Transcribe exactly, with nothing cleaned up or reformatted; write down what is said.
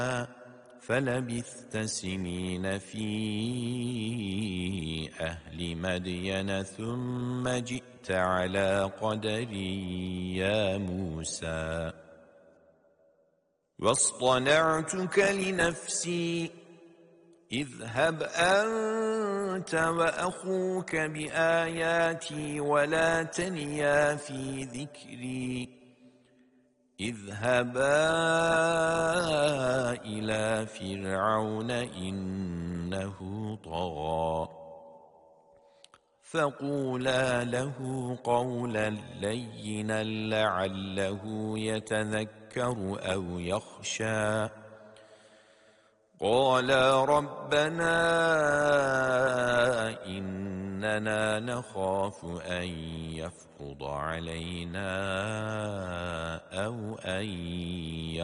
فلبثت سنين في أهل مدين ثم جئت على قدري يا موسى واصطنعتك لنفسي اذهب أنت وأخوك بآياتي ولا تنيا في ذكري اذهبا إلى فرعون إنه طغى فقولا له قولا لينا لعله يتذكر أو يخشى قالا ربنا إننا نخاف أن يفرض علينا أو أن